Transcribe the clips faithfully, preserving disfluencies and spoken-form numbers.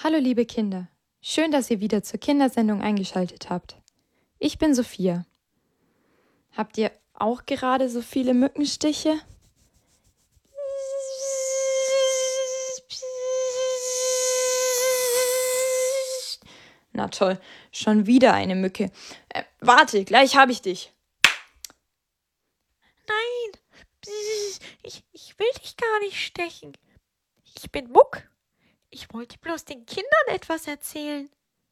Hallo liebe Kinder, schön, dass ihr wieder zur Kindersendung eingeschaltet habt. Ich bin Sophia. Habt ihr auch gerade so viele Mückenstiche? Na toll, schon wieder eine Mücke. Äh, warte, gleich habe ich dich. Nein, ich, ich will dich gar nicht stechen. Ich bin Muck. Ich wollte bloß den Kindern etwas erzählen.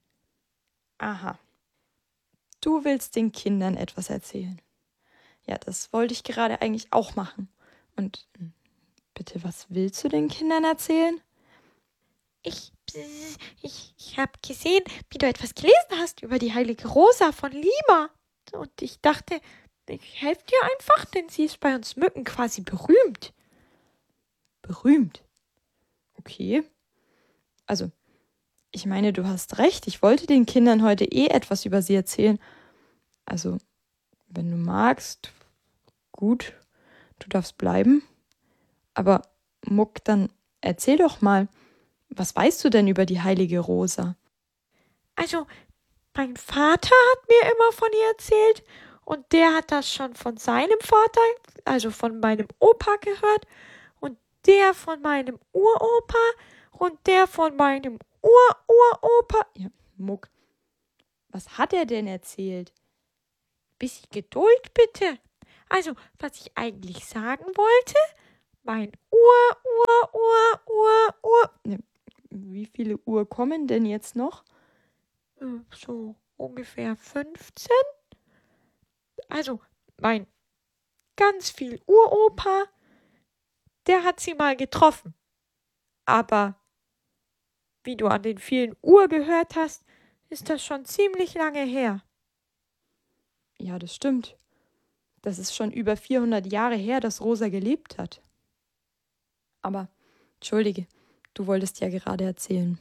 Aha, du willst den Kindern etwas erzählen. Ja, das wollte ich gerade eigentlich auch machen. Und bitte, was willst du den Kindern erzählen? Ich, ich, ich habe gesehen, wie du etwas gelesen hast über die heilige Rosa von Lima. Und ich dachte, ich helfe dir einfach, denn sie ist bei uns Mücken quasi berühmt. Berühmt? Okay. Also, ich meine, du hast recht. Ich wollte den Kindern heute eh etwas über sie erzählen. Also, wenn du magst, gut, du darfst bleiben. Aber Muck, dann erzähl doch mal, was weißt du denn über die heilige Rosa? Also, mein Vater hat mir immer von ihr erzählt und der hat das schon von seinem Vater, also von meinem Opa gehört und der von meinem Uropa und der von meinem Ururopa. Ja, Muck, was hat er denn erzählt? Bisschen Geduld bitte. Also, was ich eigentlich sagen wollte, mein Ur, Ur, Ur, Ur, Ur. Ja, wie viele Uhr kommen denn jetzt noch? So ungefähr fünfzehn. Also, mein ganz viel Uropa, der hat sie mal getroffen. Aber wie du an den vielen Uhr gehört hast, ist das schon ziemlich lange her. Ja, das stimmt. Das ist schon über vierhundert Jahre her, dass Rosa gelebt hat. Aber, entschuldige, du wolltest ja gerade erzählen.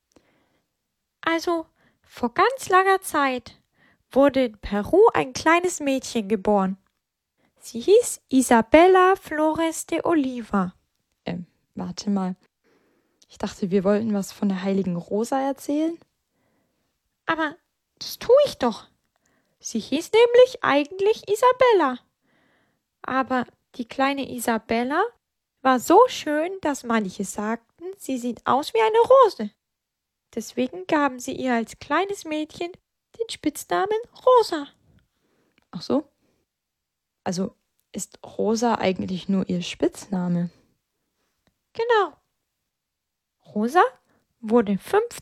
Also, vor ganz langer Zeit wurde in Peru ein kleines Mädchen geboren. Sie hieß Isabella Flores de Oliva. Ähm, warte mal. Ich dachte, wir wollten was von der heiligen Rosa erzählen. Aber das tue ich doch. Sie hieß nämlich eigentlich Isabella. Aber die kleine Isabella war so schön, dass manche sagten, sie sieht aus wie eine Rose. Deswegen gaben sie ihr als kleines Mädchen den Spitznamen Rosa. Ach so? Also ist Rosa eigentlich nur ihr Spitzname? Genau. Rosa wurde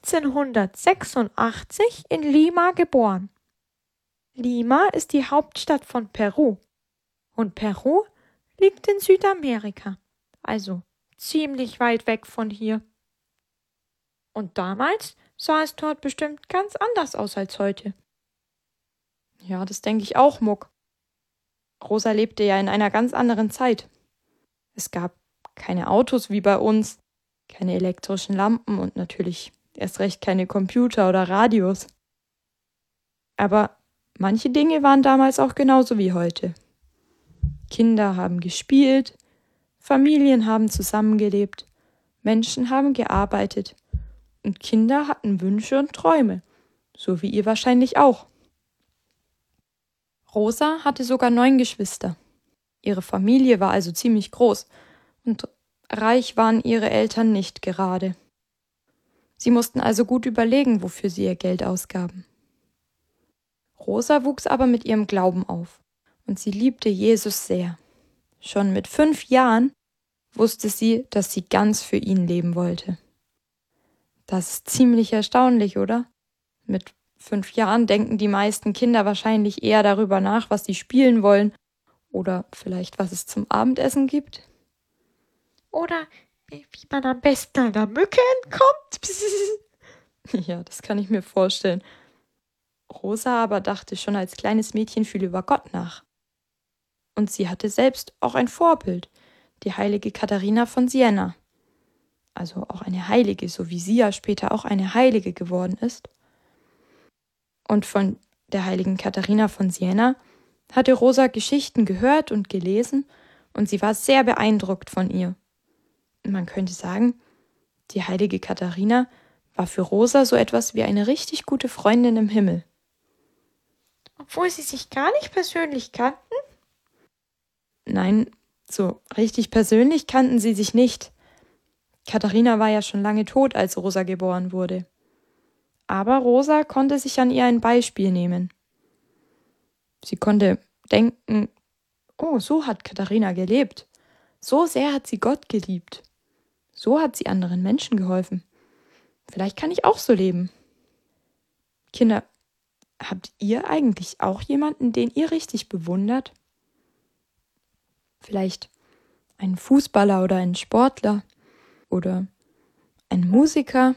fünfzehnhundertsechsundachtzig in Lima geboren. Lima ist die Hauptstadt von Peru. Und Peru liegt in Südamerika, also ziemlich weit weg von hier. Und damals sah es dort bestimmt ganz anders aus als heute. Ja, das denke ich auch, Muck. Rosa lebte ja in einer ganz anderen Zeit. Es gab keine Autos wie bei uns, keine elektrischen Lampen und natürlich erst recht keine Computer oder Radios. Aber manche Dinge waren damals auch genauso wie heute. Kinder haben gespielt, Familien haben zusammengelebt, Menschen haben gearbeitet und Kinder hatten Wünsche und Träume, so wie ihr wahrscheinlich auch. Rosa hatte sogar neun Geschwister. Ihre Familie war also ziemlich groß und reich waren ihre Eltern nicht gerade. Sie mussten also gut überlegen, wofür sie ihr Geld ausgaben. Rosa wuchs aber mit ihrem Glauben auf und sie liebte Jesus sehr. Schon mit fünf Jahren wusste sie, dass sie ganz für ihn leben wollte. Das ist ziemlich erstaunlich, oder? Mit fünf Jahren denken die meisten Kinder wahrscheinlich eher darüber nach, was sie spielen wollen oder vielleicht, was es zum Abendessen gibt. Oder wie man am besten einer Mücke entkommt. Ja, das kann ich mir vorstellen. Rosa aber dachte schon als kleines Mädchen viel über Gott nach. Und sie hatte selbst auch ein Vorbild, die heilige Katharina von Siena. Also auch eine Heilige, so wie sie ja später auch eine Heilige geworden ist. Und von der heiligen Katharina von Siena hatte Rosa Geschichten gehört und gelesen und sie war sehr beeindruckt von ihr. Man könnte sagen, die heilige Katharina war für Rosa so etwas wie eine richtig gute Freundin im Himmel. Obwohl sie sich gar nicht persönlich kannten? Nein, so richtig persönlich kannten sie sich nicht. Katharina war ja schon lange tot, als Rosa geboren wurde. Aber Rosa konnte sich an ihr ein Beispiel nehmen. Sie konnte denken, oh, so hat Katharina gelebt. So sehr hat sie Gott geliebt. So hat sie anderen Menschen geholfen. Vielleicht kann ich auch so leben. Kinder, habt ihr eigentlich auch jemanden, den ihr richtig bewundert? Vielleicht einen Fußballer oder einen Sportler oder einen Musiker?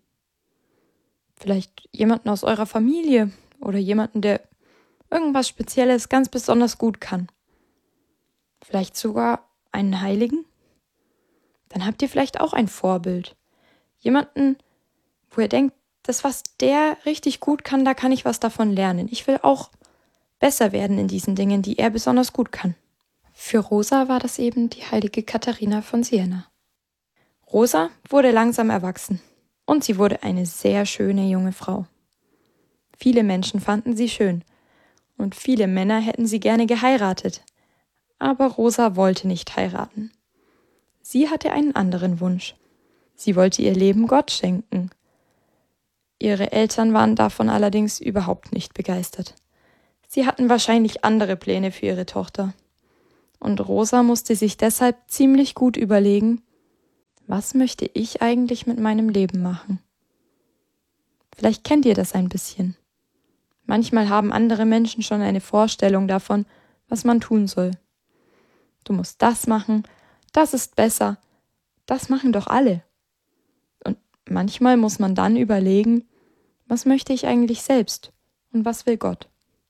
Vielleicht jemanden aus eurer Familie oder jemanden, der irgendwas Spezielles ganz besonders gut kann. Vielleicht sogar einen Heiligen? Dann habt ihr vielleicht auch ein Vorbild. Jemanden, wo ihr denkt, das, was der richtig gut kann, da kann ich was davon lernen. Ich will auch besser werden in diesen Dingen, die er besonders gut kann. Für Rosa war das eben die heilige Katharina von Siena. Rosa wurde langsam erwachsen und sie wurde eine sehr schöne junge Frau. Viele Menschen fanden sie schön und viele Männer hätten sie gerne geheiratet. Aber Rosa wollte nicht heiraten. Sie hatte einen anderen Wunsch. Sie wollte ihr Leben Gott schenken. Ihre Eltern waren davon allerdings überhaupt nicht begeistert. Sie hatten wahrscheinlich andere Pläne für ihre Tochter. Und Rosa musste sich deshalb ziemlich gut überlegen, was möchte ich eigentlich mit meinem Leben machen? Vielleicht kennt ihr das ein bisschen. Manchmal haben andere Menschen schon eine Vorstellung davon, was man tun soll. Du musst das machen, das ist besser, das machen doch alle. Und manchmal muss man dann überlegen, was möchte ich eigentlich selbst und was will Gott?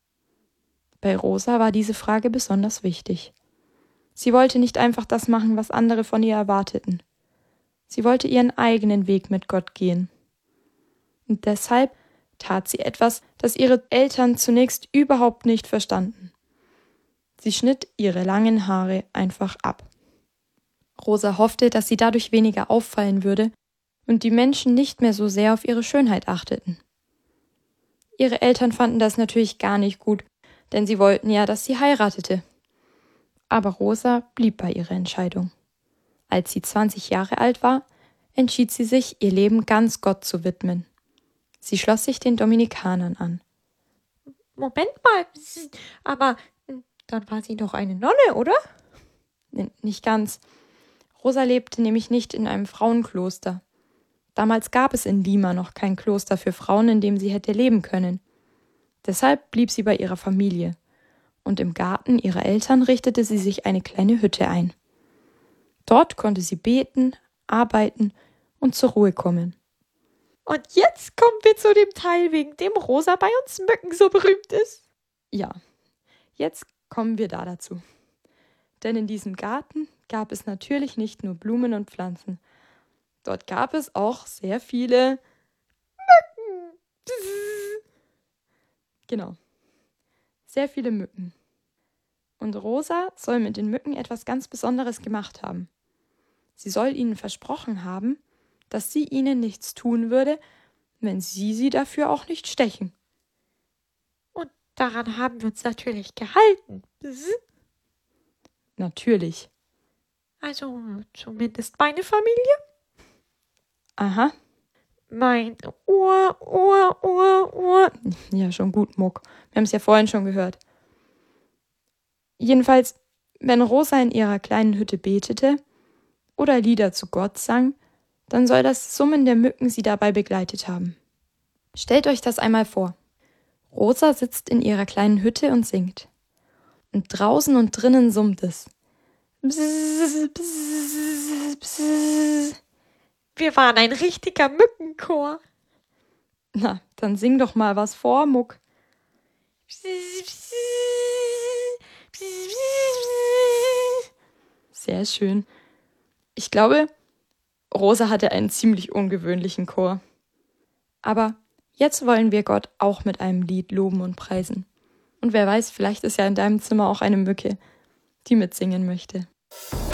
Bei Rosa war diese Frage besonders wichtig. Sie wollte nicht einfach das machen, was andere von ihr erwarteten. Sie wollte ihren eigenen Weg mit Gott gehen. Und deshalb tat sie etwas, das ihre Eltern zunächst überhaupt nicht verstanden. Sie schnitt ihre langen Haare einfach ab. Rosa hoffte, dass sie dadurch weniger auffallen würde und die Menschen nicht mehr so sehr auf ihre Schönheit achteten. Ihre Eltern fanden das natürlich gar nicht gut, denn sie wollten ja, dass sie heiratete. Aber Rosa blieb bei ihrer Entscheidung. Als sie zwanzig Jahre alt war, entschied sie sich, ihr Leben ganz Gott zu widmen. Sie schloss sich den Dominikanern an. Moment mal, aber dann war sie doch eine Nonne, oder? N- nicht ganz. Rosa lebte nämlich nicht in einem Frauenkloster. Damals gab es in Lima noch kein Kloster für Frauen, in dem sie hätte leben können. Deshalb blieb sie bei ihrer Familie. Und im Garten ihrer Eltern richtete sie sich eine kleine Hütte ein. Dort konnte sie beten, arbeiten und zur Ruhe kommen. Und jetzt kommen wir zu dem Teil, wegen dem Rosa bei uns Mücken so berühmt ist. Ja, jetzt kommen wir da dazu. Denn in diesem Garten gab es natürlich nicht nur Blumen und Pflanzen. Dort gab es auch sehr viele Mücken. Genau, sehr viele Mücken. Und Rosa soll mit den Mücken etwas ganz Besonderes gemacht haben. Sie soll ihnen versprochen haben, dass sie ihnen nichts tun würde, wenn sie sie dafür auch nicht stechen. Und daran haben wir uns natürlich gehalten. Natürlich. Also zumindest meine Familie. Aha. Mein Ohr, Ohr, Ohr, Ohr. Ja, schon gut, Muck. Wir haben es ja vorhin schon gehört. Jedenfalls, wenn Rosa in ihrer kleinen Hütte betete oder Lieder zu Gott sang, dann soll das Summen der Mücken sie dabei begleitet haben. Stellt euch das einmal vor. Rosa sitzt in ihrer kleinen Hütte und singt. Und draußen und drinnen summt es. Bzz, bzz, bzz. Wir waren ein richtiger Mückenchor. Na, dann sing doch mal was vor, Muck. Sehr schön. Ich glaube, Rosa hatte einen ziemlich ungewöhnlichen Chor. Aber jetzt wollen wir Gott auch mit einem Lied loben und preisen. Und wer weiß, vielleicht ist ja in deinem Zimmer auch eine Mücke, die mitsingen möchte.